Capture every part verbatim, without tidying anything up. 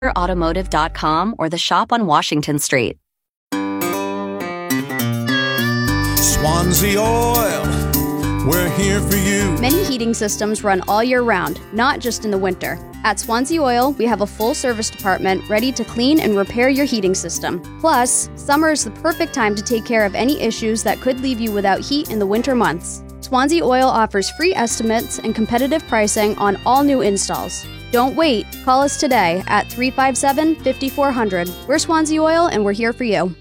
automotive dot com or the shop on Washington Street. Swansea Oil, we're here for you. Many heating systems run all year round, not just in the winter. At Swansea Oil, we have a full service department ready to clean and repair your heating system. Plus, summer is the perfect time to take care of any issues that could leave you without heat in the winter months. Swansea Oil offers free estimates and competitive pricing on all new installs. Don't wait. Call us today at three five seven, five four zero zero. We're Swansea Oil, and we're here for you.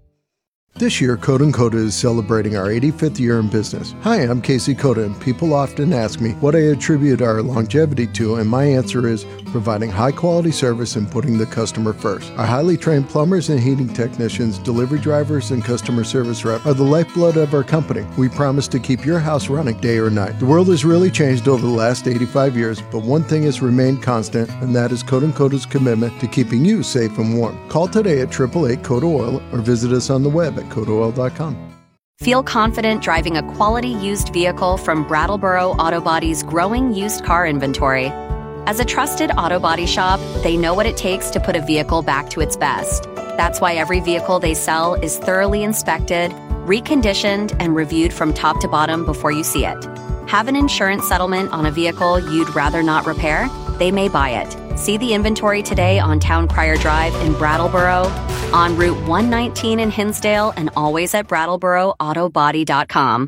This year, Coda and Coda is celebrating our eighty-fifth year in business. Hi, I'm Casey Coda, and people often ask me what I attribute our longevity to, and my answer is providing high-quality service and putting the customer first. Our highly trained plumbers and heating technicians, delivery drivers, and customer service rep are the lifeblood of our company. We promise to keep your house running day or night. The world has really changed over the last eighty-five years, but one thing has remained constant, and that is Coda and Coda's commitment to keeping you safe and warm. Call today at eight eight eight, CODA OIL or visit us on the web at coda oil dot com. Feel confident driving a quality used vehicle from Brattleboro Auto Body's growing used car inventory. As a trusted auto body shop, they know what it takes to put a vehicle back to its best. That's why every vehicle they sell is thoroughly inspected, reconditioned, and reviewed from top to bottom before you see it. Have an insurance settlement on a vehicle you'd rather not repair? They may buy it. See the inventory today on Town Crier Drive in Brattleboro, on Route one nineteen in Hinsdale, and always at brattleboro auto body dot com.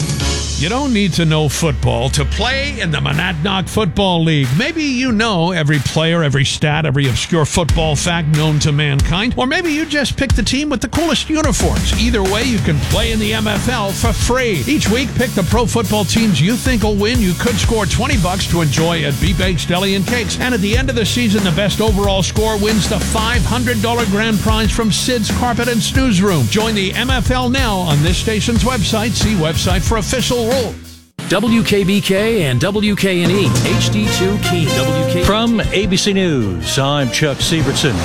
You don't need to know football to play in the Monadnock Football League. Maybe you know every player, every stat, every obscure football fact known to mankind. Or maybe you just picked the team with the coolest uniforms. Either way, you can play in the M F L for free. Each week, pick the pro football teams you think will win. You could score twenty bucks to enjoy at B-Bakes Deli and Cakes. And at the end of the season, the best overall score wins the five hundred dollars grand prize from Sid's Carpet and Snooze Room. Join the M F L now on this station's website. See website for official rules. W K B K and W K N E H D two Keene. W K From A B C News, I'm Chuck Sievertson.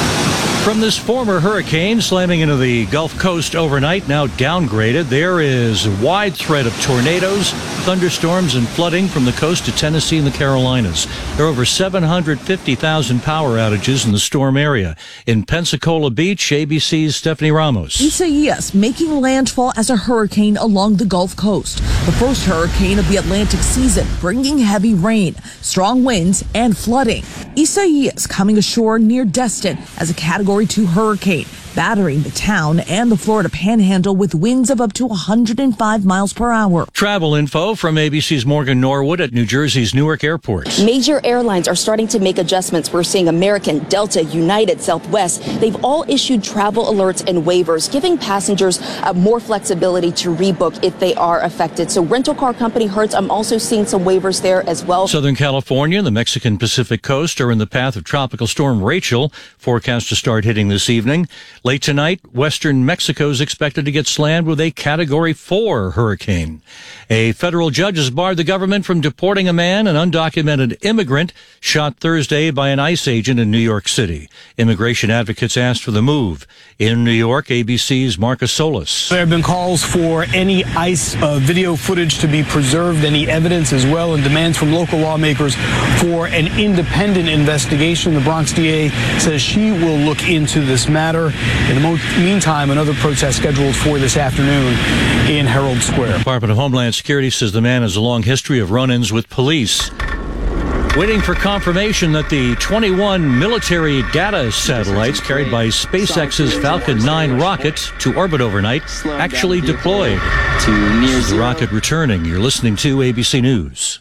From this former hurricane slamming into the Gulf Coast overnight, now downgraded, there is a wide threat of tornadoes, thunderstorms, and flooding from the coast to Tennessee and the Carolinas. There are over seven hundred fifty thousand power outages in the storm area. In Pensacola Beach, A B C's Stephanie Ramos. Isaias making landfall as a hurricane along the Gulf Coast. The first hurricane of the Atlantic season, bringing heavy rain, strong winds, and flooding. Isaias coming ashore near Destin as a Category two hurricane, battering the town and the Florida Panhandle with winds of up to one hundred five miles per hour. Travel info from A B C's Morgan Norwood at New Jersey's Newark Airport. Major airlines are starting to make adjustments. We're seeing American, Delta, United, Southwest. They've all issued travel alerts and waivers, giving passengers uh, more flexibility to rebook if they are affected. So rental car company Hertz, I'm also seeing some waivers there as well. Southern California and the Mexican Pacific coast are in the path of Tropical Storm Rachel, forecast to start hitting this evening. Late tonight, western Mexico is expected to get slammed with a Category four hurricane. A federal judge has barred the government from deporting a man, an undocumented immigrant, shot Thursday by an ICE agent in New York City. Immigration advocates asked for the move. In New York, A B C's Marcus Solis. There have been calls for any ICE uh, video footage to be preserved, any evidence as well, and demands from local lawmakers for an independent investigation. The Bronx D A says she will look into this matter. In the mo- meantime, another protest scheduled for this afternoon in Herald Square. Department of Homeland Security says the man has a long history of run-ins with police. Waiting for confirmation that the twenty-one military data satellites carried by SpaceX's Falcon nine rocket to orbit overnight actually deployed. This is the rocket returning. You're listening to A B C News.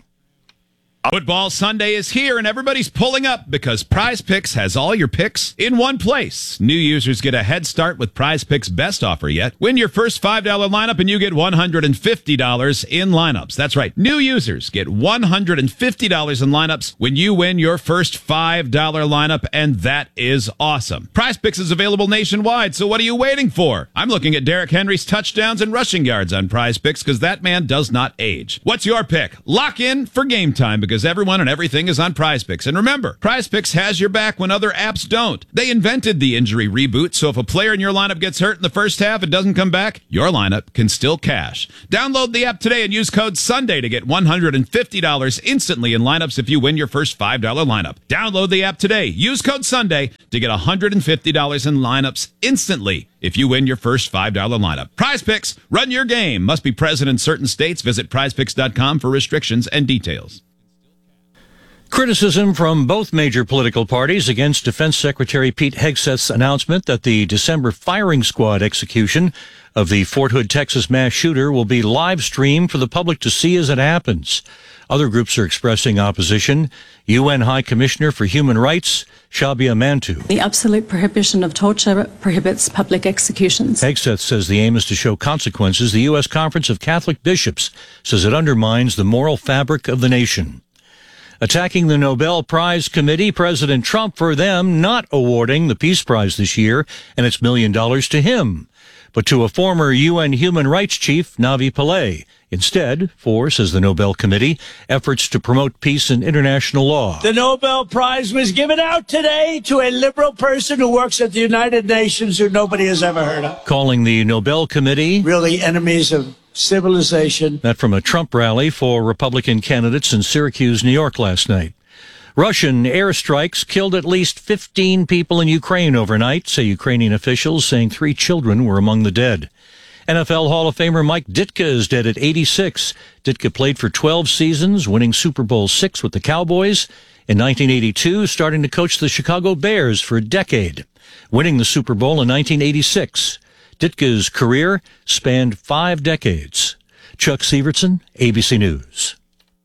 Football Sunday is here, and everybody's pulling up because Prize Picks has all your picks in one place. New users get a head start with Prize Picks' best offer yet. Win your first five dollar lineup, and you get one hundred fifty dollars in lineups. That's right. New users get one hundred fifty dollars in lineups when you win your first five dollar lineup, and that is awesome. Prize Picks is available nationwide, so what are you waiting for? I'm looking at Derrick Henry's touchdowns and rushing yards on Prize Picks because that man does not age. What's your pick? Lock in for game time because because everyone and everything is on PrizePicks. And remember, PrizePicks has your back when other apps don't. They invented the injury reboot, so if a player in your lineup gets hurt in the first half and doesn't come back, your lineup can still cash. Download the app today and use code SUNDAY to get one hundred fifty dollars instantly in lineups if you win your first five dollars lineup. Download the app today. Use code SUNDAY to get one hundred fifty dollars in lineups instantly if you win your first five dollars lineup. PrizePicks, run your game. Must be present in certain states. Visit prize picks dot com for restrictions and details. Criticism from both major political parties against Defense Secretary Pete Hegseth's announcement that the December firing squad execution of the Fort Hood, Texas mass shooter will be live streamed for the public to see as it happens. Other groups are expressing opposition. U N High Commissioner for Human Rights, Shabia Mantu. The absolute prohibition of torture prohibits public executions. Hegseth says the aim is to show consequences. The U S Conference of Catholic Bishops says it undermines the moral fabric of the nation. Attacking the Nobel Prize Committee, President Trump for them not awarding the Peace Prize this year and its million dollars to him, but to a former U N human rights chief, Navi Pillay. Instead, for, says the Nobel Committee, efforts to promote peace and international law. The Nobel Prize was given out today to a liberal person who works at the United Nations who nobody has ever heard of. Calling the Nobel Committee really enemies of civilization. That from a Trump rally for Republican candidates in Syracuse, New York last night. Russian airstrikes killed at least fifteen people in Ukraine overnight, say Ukrainian officials, saying three children were among the dead. N F L Hall of Famer Mike Ditka is dead at eighty-six. Ditka played for twelve seasons, winning Super Bowl six with the Cowboys. In nineteen eighty-two, starting to coach the Chicago Bears for a decade, winning the Super Bowl in nineteen eighty-six. Ditka's career spanned five decades. Chuck Sievertson, A B C News.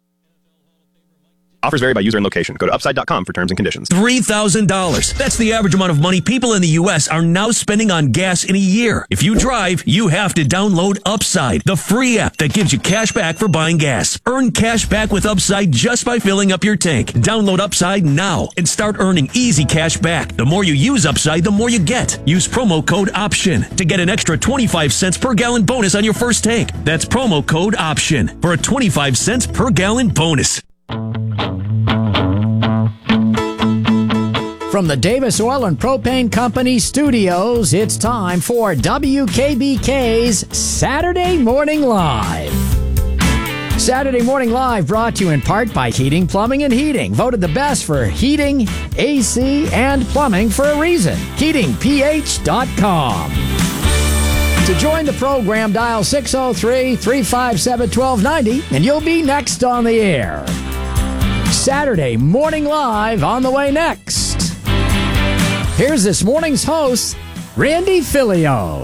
Offers vary by user and location. Go to upside dot com for terms and conditions. three thousand dollars. That's the average amount of money people in the U S are now spending on gas in a year. If you drive, you have to download Upside, the free app that gives you cash back for buying gas. Earn cash back with Upside just by filling up your tank. Download Upside now and start earning easy cash back. The more you use Upside, the more you get. Use promo code OPTION to get an extra twenty-five cents per gallon bonus on your first tank. That's promo code OPTION for a twenty-five cents per gallon bonus. From the Davis Oil and Propane Company studios, it's time for W K B K's Saturday Morning Live. Saturday Morning Live brought to you in part by Heating, Plumbing, and Heating. Voted the best for heating, A C, and plumbing for a reason. heating p h dot com. To join the program, dial six oh three, three five seven, one two nine oh and you'll be next on the air. Saturday Morning Live on the way next. Here's this morning's host, Randy Filio.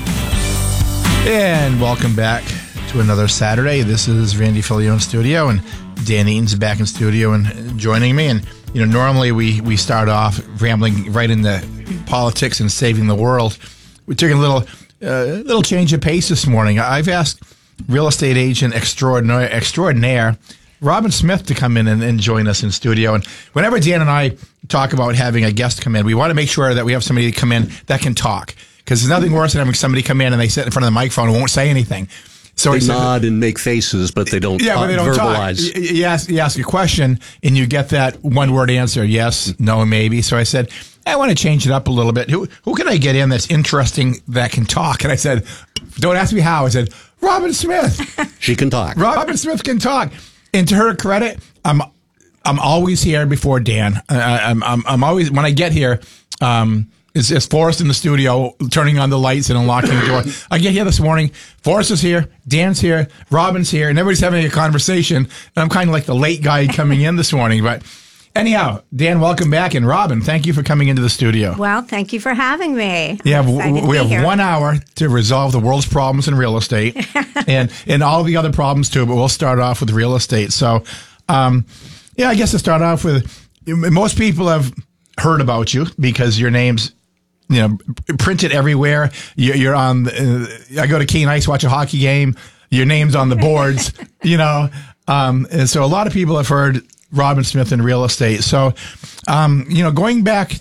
And welcome back to another Saturday. This is Randy Filio in studio, and Dan Eaton's back in studio and joining me. And, you know, normally we, we start off rambling right into politics and saving the world. We're taking a little, uh, little change of pace this morning. I've asked real estate agent extraordinaire, extraordinaire Robin Smith to come in and, and join us in studio. And whenever Dan and I talk about having a guest come in, we want to make sure that we have somebody to come in that can talk. Because there's nothing worse than having somebody come in and they sit in front of the microphone and won't say anything. So they he nod said, and make faces, but they don't, yeah, talk, but they don't verbalize. Talk. You, ask, you ask a question and you get that one-word answer, yes, no, maybe. So I said, I want to change it up a little bit. Who who can I get in that's interesting that can talk? And I said, don't ask me how. I said, Robin Smith. She can talk. Robin Smith can talk. And to her credit, I'm I'm always here before Dan. I, I'm I'm I'm always when I get here. Um, it's, it's Forrest in the studio, turning on the lights and unlocking the door. I get here this morning. Forrest is here, Dan's here, Robin's here, and everybody's having a conversation. And I'm kind of like the late guy coming in this morning. But anyhow, Dan, welcome back, and Robin, thank you for coming into the studio. Well, thank you for having me. Yeah, we, we have here. one hour to resolve the world's problems in real estate, and and all the other problems too. But we'll start off with real estate. So, um, yeah, I guess to start off with, most people have heard about you because your name's, you know, printed everywhere. You're on. Uh, I go to Keen Ice, watch a hockey game. Your name's on the boards. you know, um, and so a lot of people have heard Robin Smith in real estate. So, um, you know, going back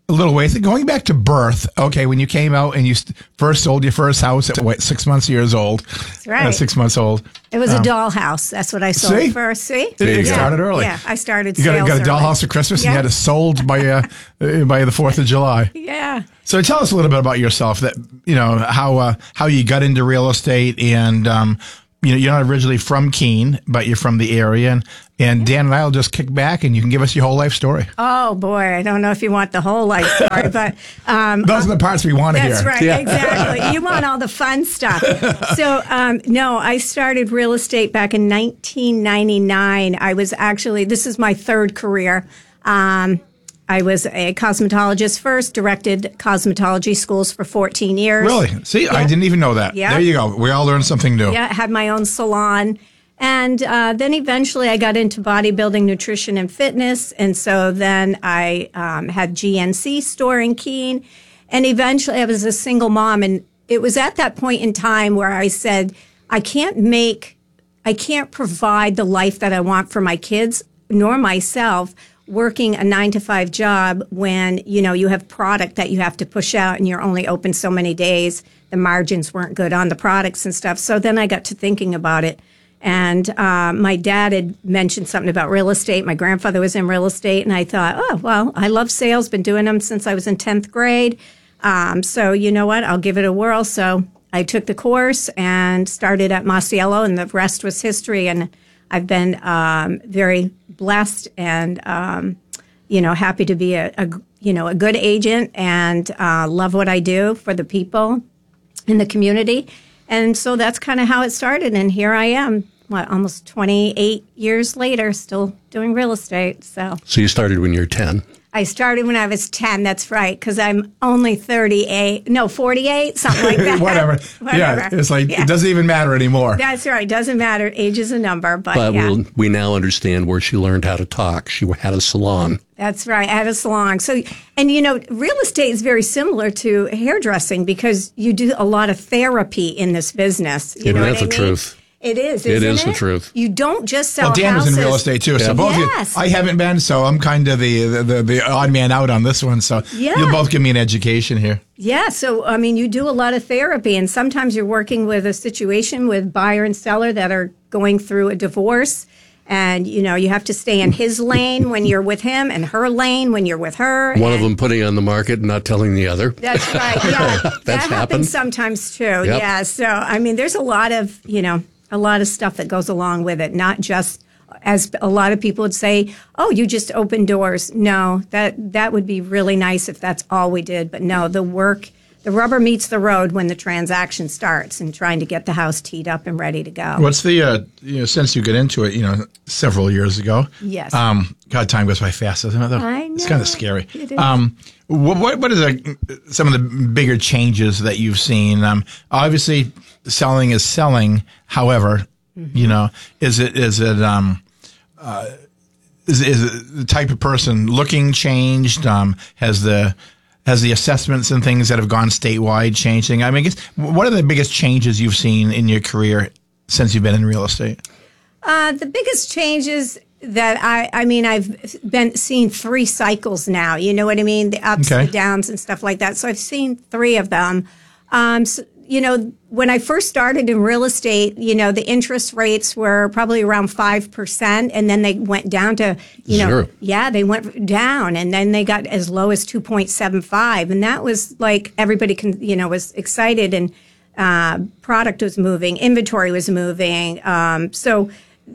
a little ways. Going back to birth, okay, when you came out and you st- first sold your first house at what, six months years old? That's right. Uh, six months old. It was Um, a dollhouse. That's what I sold see? first. See? It, it yeah. started early. Yeah, I started You got, a- sales got a early. dollhouse for Christmas and you Yeah. had it sold by uh, uh, by the fourth of July. Yeah. So tell us a little bit about yourself. That you know how uh, how you got into real estate, and um, you know you're not originally from Keene, but you're from the area. And, and Dan and I will just kick back, and you can give us your whole life story. Oh, boy. I don't know if you want the whole life story, but... Um, Those are the parts we want to hear. That's right. Yeah. Exactly. You want all the fun stuff. So, um, no, I started real estate back in nineteen ninety-nine. I was actually... This is my third career. Um, I was a cosmetologist first, directed cosmetology schools for fourteen years. Really? See, Yeah. I didn't even know that. Yeah. There you go. We all learned something new. Yeah, had my own salon. And uh, then eventually I got into bodybuilding, nutrition, and fitness. And so then I um, had G N C store in Keene. And eventually I was a single mom. And it was at that point in time where I said, I can't make, I can't provide the life that I want for my kids, nor myself, working a nine to five job when, you know, you have product that you have to push out and you're only open so many days. The margins weren't good on the products and stuff. So then I got to thinking about it. And uh, my dad had mentioned something about real estate. My grandfather was in real estate. And I thought, oh, well, I love sales. Been doing them since I was in tenth grade. Um, so you know what? I'll give it a whirl. So I took the course and started at Masiello, and the rest was history. And I've been um, very blessed and, um, you know, happy to be a, a, you know, a good agent and uh, love what I do for the people in the community. And so that's kind of how it started. And here I am, what, almost twenty-eight years later, still doing real estate. So So you started when you were ten. I started when I was ten. That's right. Because I'm only thirty-eight, no, forty-eight, something like that. Whatever. Whatever. Yeah, it's like, Yeah. it doesn't even matter anymore. That's right. Doesn't matter. Age is a number. But, But yeah. we'll, we now understand where she learned how to talk. She had a salon. That's right. I had a salon. So, and you know, real estate is very similar to hairdressing because you do a lot of therapy in this business. You And know that's what the I mean? truth. It is. It Isn't is the truth. You don't just sell Well, Dan houses. was in real estate too, so Yeah. both Yes. of you. I haven't been, so I'm kind of the, the, the, the odd man out on this one. So Yeah. you'll both give me an education here. Yeah. So, I mean, you do a lot of therapy, and sometimes you're working with a situation with buyer and seller that are going through a divorce. And, you know, you have to stay in his lane when you're with him and her lane when you're with her. One of and- them putting on the market and not telling the other. That's right. Yeah. That's that happened. happens sometimes too. Yep. Yeah. So, I mean, there's a lot of, you know, a lot of stuff that goes along with it, not just as a lot of people would say, oh, you just open doors. No, that, that would be really nice if that's all we did. But no, the work, the rubber meets the road when the transaction starts and trying to get the house teed up and ready to go. What's the, uh, you know, since you get into it, you know, several years ago? Yes. Um, God, time goes by fast, doesn't it? Though? I It's know. kind of scary. It is. Um, what, what, what are the, some of the bigger changes that you've seen? Um, obviously, selling is selling. However, Mm-hmm. you know, is it, is it, um, uh, is, is it the type of person looking changed? Um, has the, has the assessments and things that have gone statewide changing? I mean, I guess, what are the biggest changes you've seen in your career since you've been in real estate? Uh, the biggest changes that I, I mean, I've been seeing three cycles now. You know what I mean? The ups, Okay. the downs, and stuff like that. So I've seen three of them. Um, so, you know, when I first started in real estate, you know, the interest rates were probably around five percent, and then they went down to, you know, Zero. yeah, they went down, and then they got as low as two point seven five, and that was like everybody can, you know, was excited, and uh, product was moving, inventory was moving, um, so.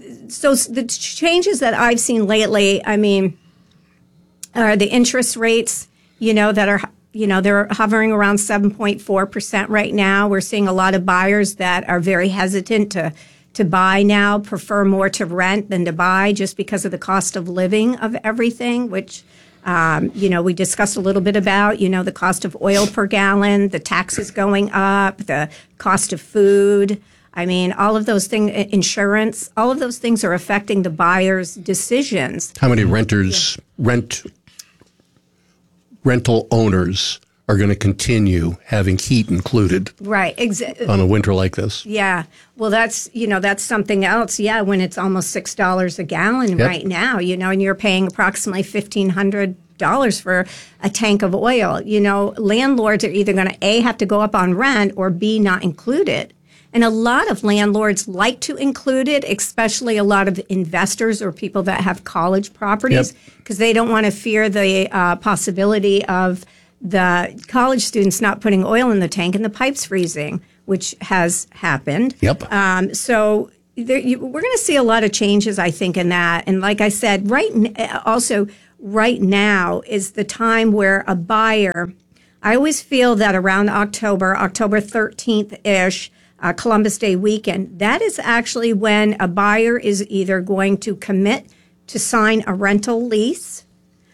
So the changes that I've seen lately, I mean, are the interest rates, you know, that are, you know, they're hovering around seven point four percent right now. We're seeing a lot of buyers that are very hesitant to, to buy now, prefer more to rent than to buy just because of the cost of living of everything, which, um, you know, we discussed a little bit about, you know, the cost of oil per gallon, the taxes going up, the cost of food. I mean, all of those things, insurance, all of those things are affecting the buyer's decisions. How many renters, rent, rental owners are going to continue having heat included Right. Exa- on a winter like this? Yeah. Well, that's, you know, that's something else. Yeah. When it's almost six dollars a gallon Yep. right now, you know, and you're paying approximately fifteen hundred dollars for a tank of oil. You know, landlords are either going to A, have to go up on rent, or B, not include it. And a lot of landlords like to include it, especially a lot of investors or people that have college properties, because yep. they don't want to fear the uh, possibility of the college students not putting oil in the tank and the pipes freezing, which has happened. Yep. Um, so there, you, we're going to see a lot of changes, I think, in that. And like I said, right n- also right now is the time where a buyer, I always feel that around October, October thirteenth-ish, Uh, Columbus Day weekend, that is actually when a buyer is either going to commit to sign a rental lease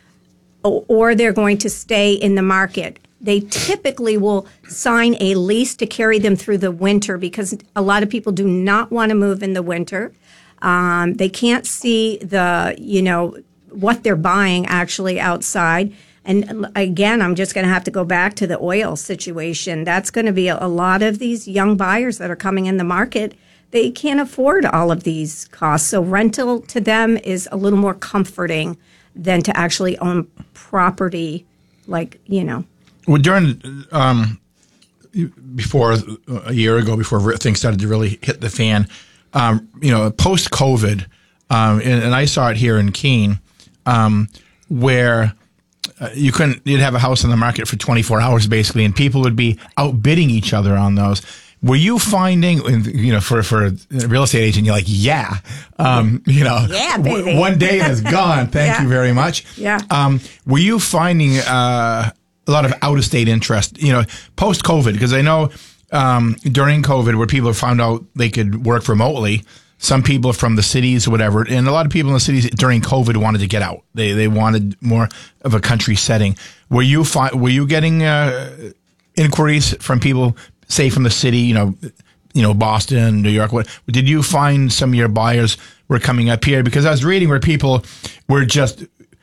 or, or they're going to stay in the market. They typically will sign a lease to carry them through the winter because a lot of people do not want to move in the winter. Um, they can't see the, you know, what they're buying actually outside. And again, I'm just going to have to go back to the oil situation. That's going to be a, a lot of these young buyers that are coming in the market. They can't afford all of these costs. So rental to them is a little more comforting than to actually own property, like, you know. Well, during, um, before a year ago, before things started to really hit the fan, um, you know, post-COVID, um, and, and I saw it here in Keene, um, where Uh, you couldn't, you'd have a house on the market for twenty-four hours basically, and people would be outbidding each other on those. Were you finding, you know, for, for a real estate agent, you're like, yeah, um, you know, yeah, baby. W- one day is gone. Thank yeah. you very much. Yeah. Um, were you finding, uh, a lot of out of state interest, you know, post COVID? Because I know, um, during COVID where people found out they could work remotely, some people from the cities or whatever, and a lot of people in the cities during COVID wanted to get out. They they wanted more of a country setting. Were you fi- were you getting uh, inquiries from people, say from the city, you know, you know, Boston, New York? What did you find some of your buyers were coming up here? Because I was reading where people were just,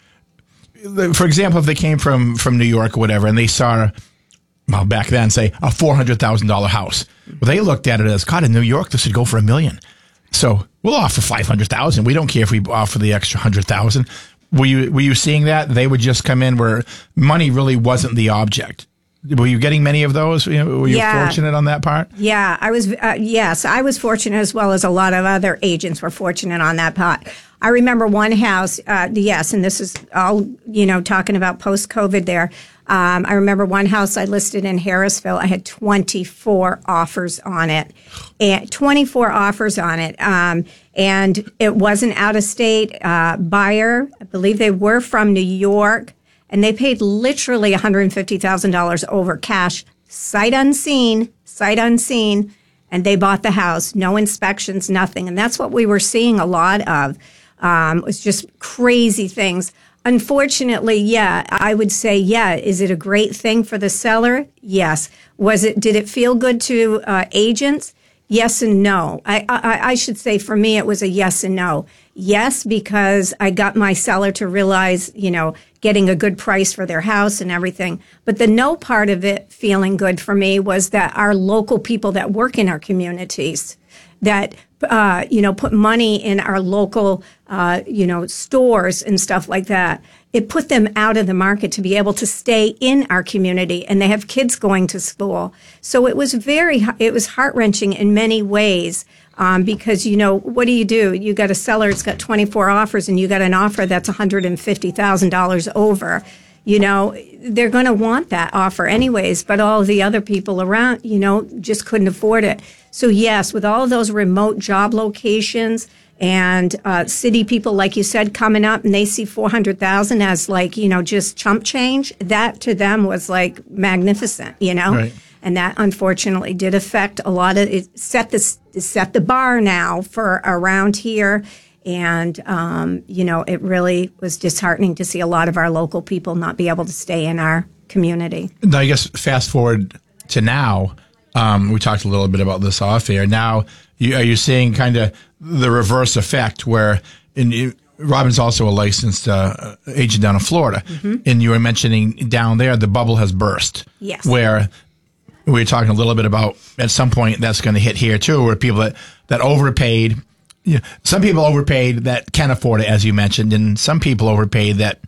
for example, if they came from from New York or whatever, and they saw, well, back then, say a four hundred thousand dollar house, well, they looked at it as, God, in New York, this would go for a million. So we'll offer five hundred thousand. We don't care if we offer the extra hundred thousand. Were you were you seeing that? They would just come in where money really wasn't the object. Were you getting many of those? You know, were you yeah. fortunate on that part? Yeah, I was. Uh, yes, I was fortunate as well as a lot of other agents were fortunate on that part. I remember one house. Uh, yes, and this is all, you know, talking about post COVID there. Um, I remember one house I listed in Harrisville. I had twenty-four offers on it, and twenty-four offers on it. Um, and it was an out-of-state uh, buyer. I believe they were from New York, and they paid literally one hundred fifty thousand dollars over cash, sight unseen, sight unseen, and they bought the house. No inspections, nothing. And that's what we were seeing a lot of. Um, it was just crazy things. Unfortunately, yeah, I would say, yeah. Is it a great thing for the seller? Yes. Was it? Did it feel good to uh, agents? Yes and no. I, I I should say for me it was a yes and no. Yes, because I got my seller to realize, you know, getting a good price for their house and everything. But the no part of it feeling good for me was that our local people that work in our communities, that uh, you know, put money in our local, uh, you know, stores and stuff like that. It put them out of the market to be able to stay in our community, and they have kids going to school. So it was very, it was heart-wrenching in many ways, um, because, you know, what do you do? You got a seller that's got twenty-four offers, and you got an offer that's one hundred fifty thousand dollars over. You know, they're going to want that offer anyways, but all the other people around, you know, just couldn't afford it. So yes, with all of those remote job locations and uh, city people, like you said, coming up and they see four hundred thousand as like, you know, just chump change, that to them was like magnificent, you know? Right. And that unfortunately did affect a lot of, it set the, set the bar now for around here. And, um, you know, it really was disheartening to see a lot of our local people not be able to stay in our community. I guess fast forward to now, um, we talked a little bit about this off air. Now, you, are you seeing kind of the reverse effect where in, Robin's also a licensed uh, agent down in Florida, mm-hmm. and you were mentioning down there the bubble has burst. Yes. Where we were talking a little bit about at some point that's going to hit here too, where people that, that overpaid. You know, some people overpaid that can afford it, as you mentioned, and some people overpaid that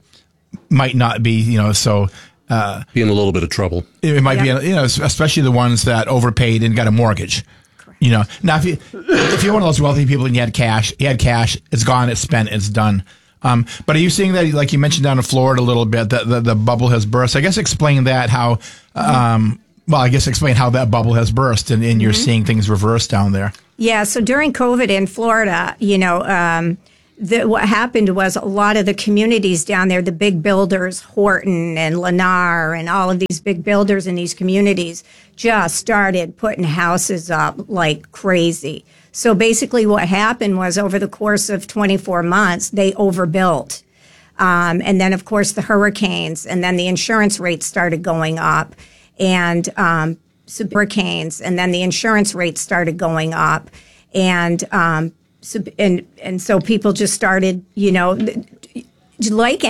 might not be, you know, so. Uh, be in a little bit of trouble. It, it might Yep. be, you know, especially the ones that overpaid and got a mortgage. Correct. You know, now if you if you're one of those wealthy people and you had cash, you had cash, it's gone, it's spent, it's done. Um, but are you seeing that, like you mentioned down in Florida a little bit, that the, the bubble has burst? I guess explain that how. Um, well, I guess explain how that bubble has burst, and, and you're Mm-hmm. seeing things reverse down there. Yeah, so during COVID in Florida, you know, um, the, what happened was a lot of the communities down there, the big builders, Horton and Lennar and all of these big builders in these communities just started putting houses up like crazy. So basically what happened was over the course of twenty-four months, they overbuilt. Um, and then, of course, the hurricanes, and then the insurance rates started going up. And um, so hurricanes, and then the insurance rates started going up. And um, so, and and so people just started, you know, like